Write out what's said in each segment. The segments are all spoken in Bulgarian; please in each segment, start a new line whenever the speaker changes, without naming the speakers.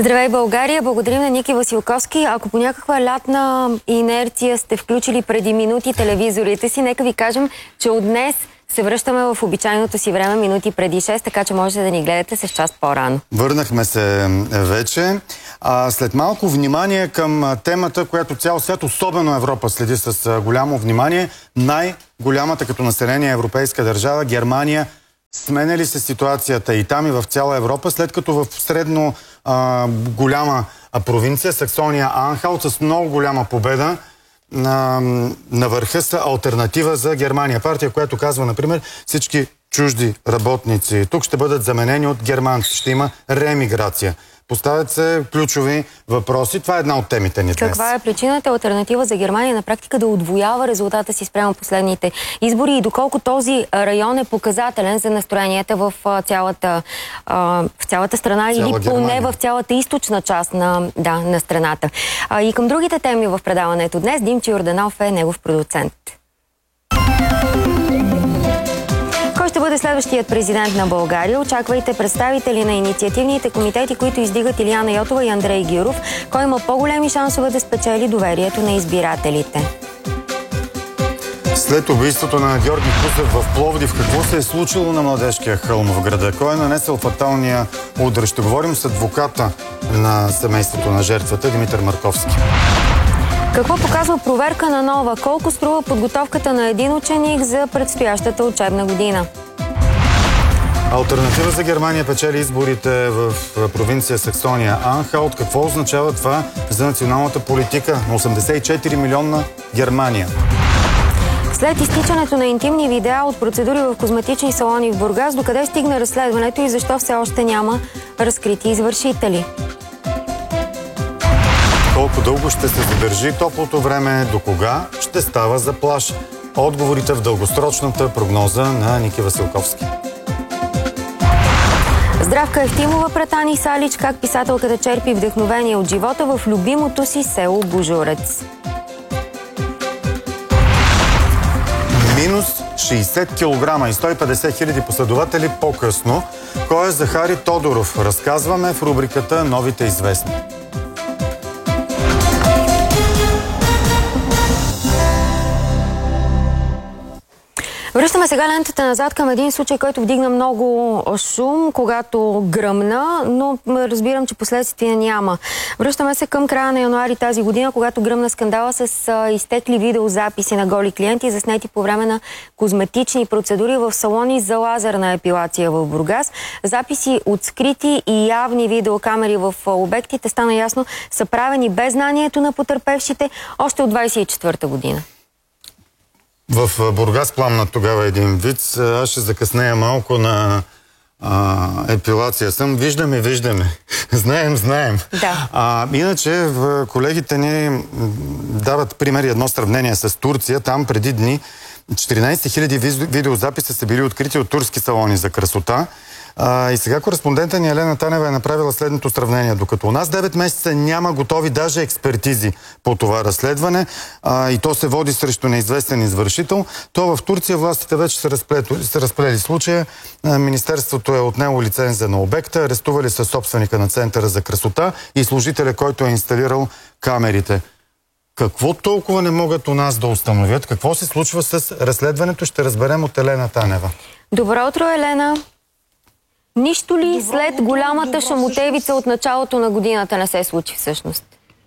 Здравей, България! Благодарим на Ники Василковски. Ако по някаква лятна инерция сте включили преди минути телевизорите си, нека ви кажем, че от днес се връщаме в обичайното си време минути преди 6, така че можете да ни гледате с час по-рано.
Върнахме се вече. След малко внимание към темата, която цял свят, особено Европа, следи с голямо внимание. Най-голямата като население европейска държава, Германия. Сменя ли се ситуацията и там, и в цяла Европа, след като в средно голяма провинция, Саксония Анхалт, с много голяма победа на върха са алтернатива за Германия. Партия, която казва, например, всички чужди работници тук ще бъдат заменени от германци. Ще има реемиграция. Поставят се ключови въпроси. Това е една от темите ни днес.
Каква е причината алтернатива за Германия на практика да удвоява резултата си спрямо последните избори и доколко този район е показателен за настроенията в цялата страна или поне в цялата източна част на страната. И към другите теми в предаването днес Димчо Йорданов е негов продуцент. Кой ще бъде следващият президент на България? Очаквайте представители на инициативните комитети, които издигат Илияна Йотова и Андрей Гюров. Кой има по-големи шансове да спечели доверието на избирателите?
След убийството на Георги Кусев в Пловдив, какво се е случило на Младежкия хълм в града? Кой е нанесъл фаталния удар? Ще говорим с адвоката на семейството на жертвата Димитър Марковски.
Какво показва проверка на Нова? Колко струва подготовката на един ученик за предстоящата учебна година?
Алтернатива за Германия печели изборите в провинция Саксония Анхалт. Какво означава това за националната политика на 84 милионна Германия?
След изтичането на интимни видеа от процедури в козметични салони в Бургас, докъде стигна разследването и защо все още няма разкрити извършители?
Колко дълго ще се задържи топлото време? До кога ще става за плаж? Отговорите в дългосрочната прогноза на Ники Василковски.
Здравка Евтимова пред Ани Салич, как писателката черпи вдъхновение от живота в любимото си село Божурец.
Минус 60 кг и 150 хиляди последователи по-късно. Кой е Захари Тодоров? Разказваме в рубриката Новите известни.
Връщаме сега лентата назад към един случай, който вдигна много шум, когато гръмна, но разбирам, че последствия няма. Връщаме се към края на януари тази година, когато гръмна скандала с изтекли видеозаписи на голи клиенти, заснети по време на козметични процедури в салони за лазерна епилация в Бургас. Записи от скрити и явни видеокамери в обектите, стана ясно, са правени без знанието на потърпевшите още от 24-та година.
В Бургас пламна тогава един виц. Аз ще закъснея малко на епилация съм. Виждаме. Знаем.
Да.
Иначе колегите ни дават пример, едно сравнение с Турция. Там преди дни 14 000 видеозаписа са били открити от турски салони за красота. И сега кореспондента ни Елена Танева е направила следното сравнение. Докато у нас 9 месеца няма готови даже експертизи по това разследване и то се води срещу неизвестен извършител, то в Турция властите вече са разплели случая. Министерството е отнело лиценза на обекта, арестували са собственика на Центъра за красота и служителя, който е инсталирал камерите. Какво толкова не могат у нас да установят? Какво се случва с разследването? Ще разберем от Елена Танева.
Добро утро, Елена! Нищо ли след голямата шамотевица от началото на годината не се случи всъщност?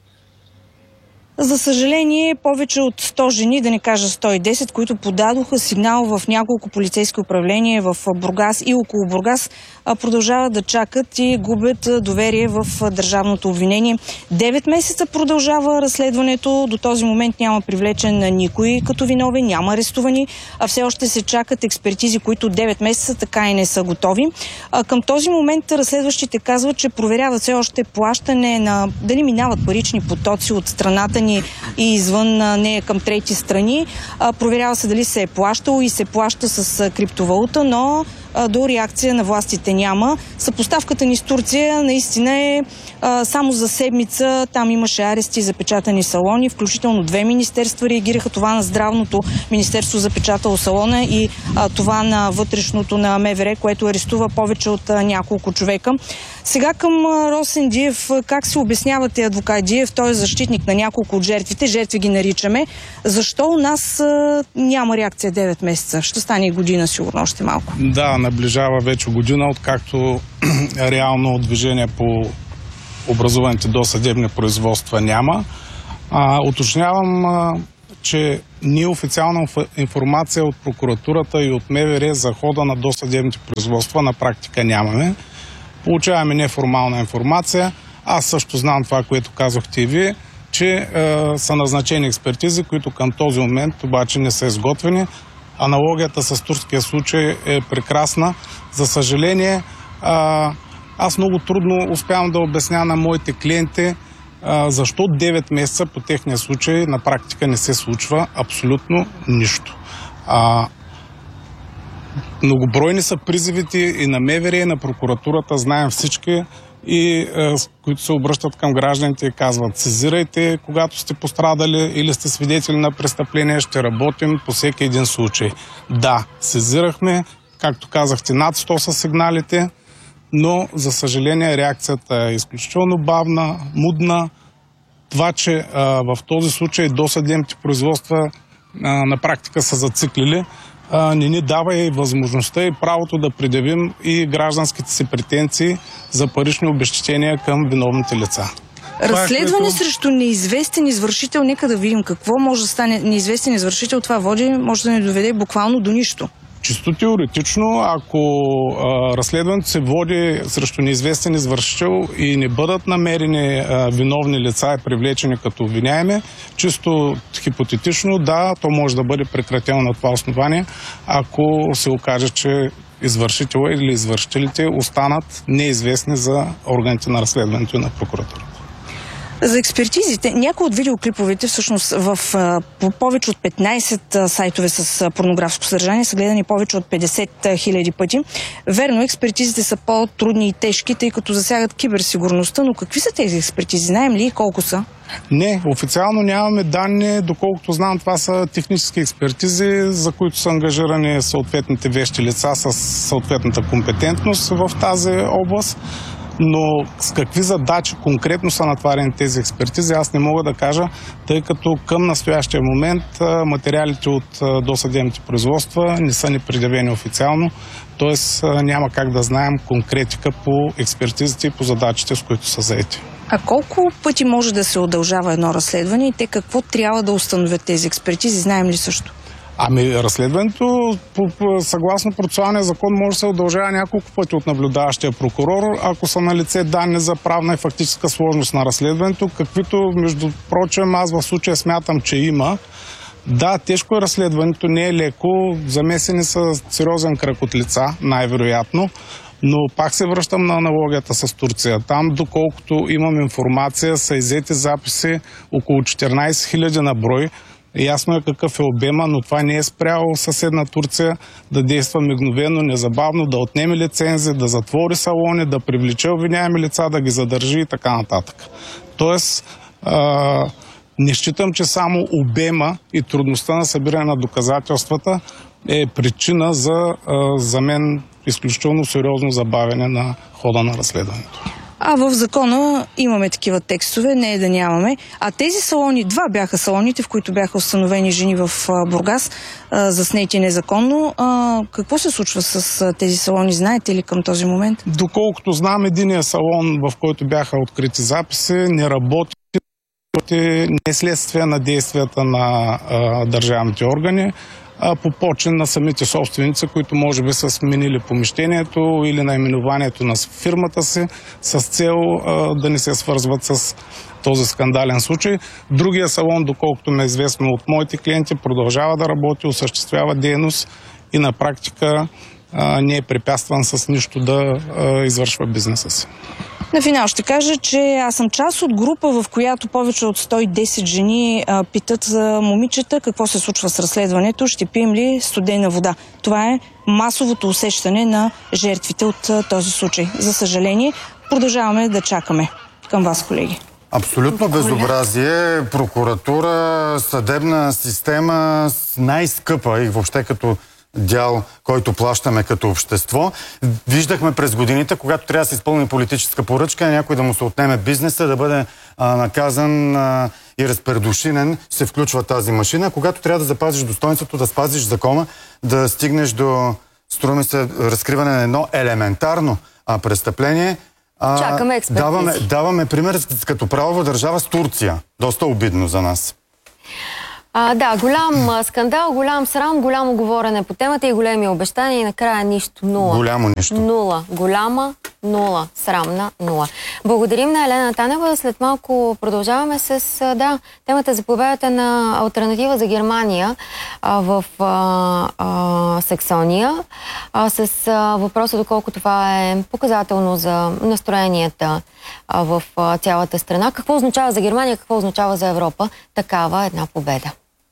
За съжаление, повече от 100 жени, да не кажа 110, които подадоха сигнал в няколко полицейски управления в Бургас и около Бургас, продължават да чакат и губят доверие в държавното обвинение. 9 месеца продължава разследването. До този момент няма привлечен никой като виновен, няма арестувани, а все още се чакат експертизи, които 9 месеца така и не са готови. Към този момент разследващите казват, че проверяват все още плащане на дали минават парични потоци от страната ни и извън нея към трети страни. Проверява се дали се е плащало и се плаща с криптовалута, но до реакция на властите няма. Съпоставката ни с Турция наистина е само за седмица. Там имаше арести, запечатани салони, включително 2 министерства реагираха. Това на Здравното министерство запечатало салона и това на Вътрешното на МВР, което арестува повече от няколко човека. Сега към Росен Диев, как си обяснявате, адвокат Диев, той е защитник на няколко от жертвите, жертви ги наричаме. Защо у нас няма реакция 9 месеца? Ще стане и година сигурно още малко.
Да, наближава вече година, откакто реално движение по образуваните досъдебни производства няма. Уточнявам, че ние официална информация от прокуратурата и от МВР за хода на досъдебните производства на практика нямаме. Получаваме неформална информация. Аз също знам това, което казахте и вие, че са назначени експертизи, които към този момент обаче не са изготвени. Аналогията с турския случай е прекрасна. За съжаление, аз много трудно успявам да обясня на моите клиенти защо 9 месеца по техния случай на практика не се случва абсолютно нищо. Многобройни са призивите и на МВР, и на прокуратурата, знаем всички, и които се обръщат към гражданите и казват: сезирайте, когато сте пострадали или сте свидетели на престъпление, ще работим по всеки един случай. Да, сезирахме, както казахте, над 100 са сигналите, но за съжаление реакцията е изключително бавна, мудна. Това, че в този случай досъдебните производства на практика са зациклили, не ни дава и възможността и правото да предявим и гражданските си претенции за парични обезщетения към виновните лица.
Разследване срещу неизвестен извършител, нека да видим какво може да стане. Неизвестен извършител, това може да ни доведе буквално до нищо.
Чисто теоретично, ако разследването се води срещу неизвестен извършител и не бъдат намерени виновни лица и привлечени като обвиняеми, чисто хипотетично, да, то може да бъде прекратено на това основание, ако се окаже, че извършителя или извършителите останат неизвестни за органите на разследването и на прокуратурата.
За експертизите, някои от видеоклиповете всъщност в повече от 15 сайтове с порнографско съдържание са гледани повече от 50 000 пъти. Верно, експертизите са по-трудни и тежки, тъй като засягат киберсигурността, но какви са тези експертизи? Знаем ли и колко са?
Не, официално нямаме данни. Доколкото знам, това са технически експертизи, за които са ангажирани съответните вещи лица с съответната компетентност в тази област. Но с какви задачи конкретно са натварени тези експертизи, аз не мога да кажа, тъй като към настоящия момент материалите от досъдебните производства не са ни предявени официално, т.е. няма как да знаем конкретика по експертизите и по задачите, с които са заети.
А колко пъти може да се удължава едно разследване и те какво трябва да установят тези експертизи, знаем ли също?
Разследването съгласно процесуалния закон може да се удължава няколко пъти от наблюдаващия прокурор, ако са налице данни за правна и фактическа сложност на разследването, каквито, между прочим, аз в случая смятам, че има. Да, тежко е разследването, не е леко, замесени са сериозен кръг от лица, най-вероятно, но пак се връщам на аналогията с Турция. Там, доколкото имам информация, са иззети записи около 14 000 на брой. Ясно е какъв е обема, но това не е спряло съседна Турция да действа мигновено, незабавно, да отнеме лицензи, да затвори салони, да привлече обвиняеми лица, да ги задържи и така нататък. Тоест, не считам, че само обема и трудността на събиране на доказателствата е причина за мен изключително сериозно забавяне на хода на разследването.
А в закона имаме такива текстове, не е да нямаме. А тези салони, 2 бяха салоните, в които бяха установени жени в Бургас, заснети незаконно. Какво се случва с тези салони, знаете ли към този момент?
Доколкото знам, единия салон, в който бяха открити записи, не работи, не следствие на действията на държавните органи, по почин на самите собственици, които може би са сменили помещението или наименованието на фирмата си с цел да не се свързват с този скандален случай. Другия салон, доколкото ме е известно от моите клиенти, продължава да работи, осъществява дейност и на практика не е препятстван с нищо да извършва бизнеса си.
На финал ще кажа, че аз съм част от група, в която повече от 110 жени питат за момичета какво се случва с разследването, ще пием ли студена вода. Това е масовото усещане на жертвите от този случай. За съжаление, продължаваме да чакаме. Към вас, колеги.
Абсолютно безобразие. Прокуратура, съдебна система, най-скъпа и въобще като дял, който плащаме като общество. Виждахме през годините, когато трябва да се изпълни политическа поръчка, някой да му се отнеме бизнеса, да бъде наказан и разпердушинен, се включва тази машина. Когато трябва да запазиш достоинството, да спазиш закона, да стигнеш до, струва ми се, разкриване на едно елементарно престъпление.
Чакаме експертизи.
Даваме пример като правова държава с Турция. Доста обидно за нас.
Да, голям скандал, голям срам, голямо говорене по темата и големи обещания и накрая нищо, нула.
Голямо нищо.
Нула. Голяма нула. Срамна нула. Благодарим на Елена Танева. След малко продължаваме с темата за победата на алтернатива за Германия в Саксония. С въпроса доколко това е показателно за настроенията в цялата страна. Какво означава за Германия, какво означава за Европа такава една победа?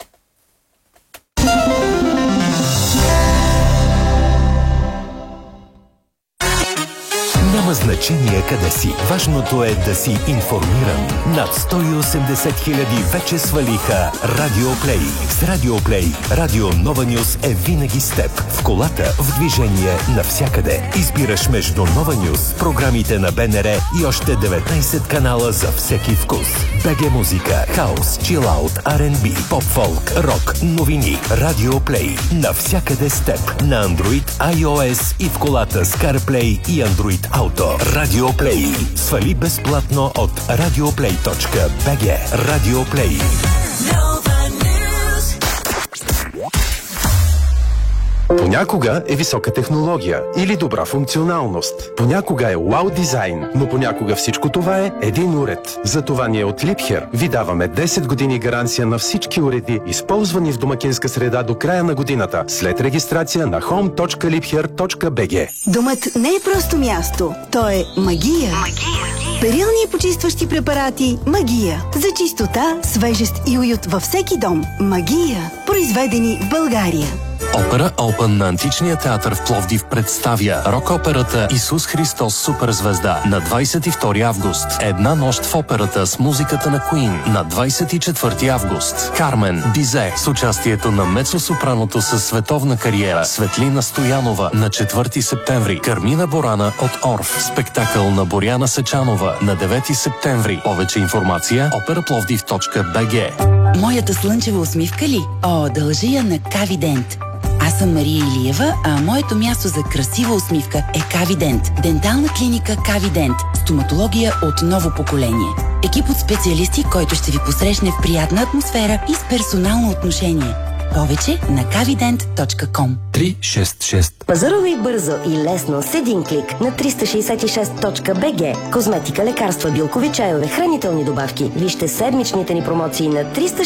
Няма значение къде си. Важното е да си информиран. Над 180 хиляди вече свалиха Радио Плей. С Радио Плей Радио Нова Нюс е винаги с теб. В колата, в движение, навсякъде. Избираш между Нова Нюс, програмите на БНР и още 19 канала за всеки вкус. БГ музика, хаус, чилаут, R&B, поп-фолк, рок, новини. Радио Плей. Навсякъде с теб. На Android, iOS и в колата с CarPlay и Android Auto. Радио Плей. Свали безплатно от radioplay.bg. Радио Плей.
Понякога е висока технология или добра функционалност. Понякога е вау дизайн, но понякога всичко това е един уред. Затова ние от Liebherr ви даваме 10 години гаранция на всички уреди, използвани в домакинска среда до края на годината, след регистрация на home.liebherr.bg.
Домът не е просто място, то е магия. Перилни и почистващи препарати Магия. За чистота, свежест и уют във всеки дом. Магия. Произведени в България.
Опера Open на Античния театър в Пловдив представя рок-операта Исус Христос Суперзвезда на 22 август. Една нощ в операта с музиката на Queen на 24 август. Кармен Бизе с участието на мецо-сопраното със световна кариера Светлина Стоянова на 4 септември. Кармина Борана от Орф. Спектакъл на Боряна Сечанова на 9 септември. Повече информация operaplовдив.bg.
Моята слънчева усмивка ли? О, дължа я на Кавидент. Аз съм Мария Илиева, а моето място за красива усмивка е Кавидент. Дентална клиника Кавидент. Стоматология от ново поколение. Екип от специалисти, който ще ви посрещне в приятна атмосфера и с персонално отношение. Повече на kavident.com.
366.
Пазарувай бързо и лесно с един клик на 366.bg. Козметика, лекарства, билкови чайове, хранителни добавки. Вижте седмичните ни промоции на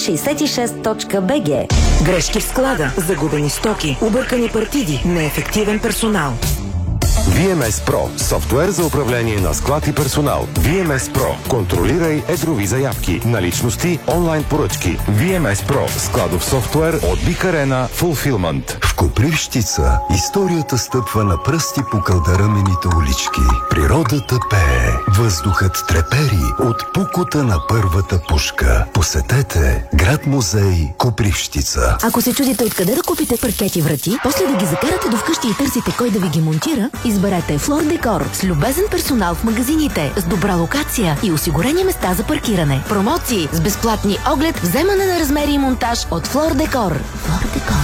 366.bg.
Грешки в склада, загубени стоки, объркани партиди, неефективен персонал.
VMS Pro – софтуер за управление на склад и персонал. VMS Pro – контролирай едрови заявки, наличности, онлайн поръчки. VMS Pro – складов софтуер от Big Arena Fulfillment.
В Копривщица историята стъпва на пръсти по кълдарамените улички. Природата пее, въздухът трепери от пукота на първата пушка. Посетете град-музей Копривщица.
Ако се чудите откъде да купите паркети врати, после да ги закарате до вкъщи и търсите кой да ви ги монтира, изберете Флор Декор с любезен персонал в магазините, с добра локация и осигурени места за паркиране. Промоции с безплатни оглед, вземане на размери и монтаж от Флор Декор. Флор Декор.